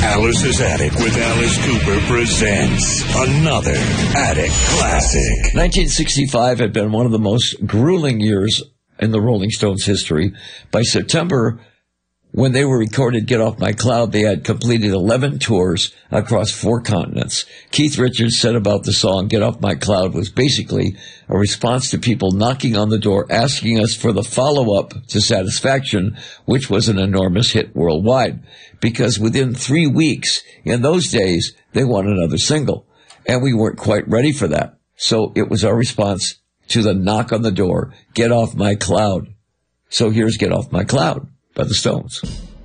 Alice's Attic with Alice Cooper presents another Attic Classic. 1965 had been one of the most grueling years in the Rolling Stones' history. By September, when they were recorded Get Off My Cloud, they had completed 11 tours across 4 continents. Keith Richards said about the song Get Off My Cloud was basically a response to people knocking on the door asking us for the follow-up to Satisfaction, which was an enormous hit worldwide. Because within 3 weeks, in those days, they won another single. And we weren't quite ready for that. So it was our response to the knock on the door, Get Off My Cloud. So here's Get Off My Cloud by the Stones.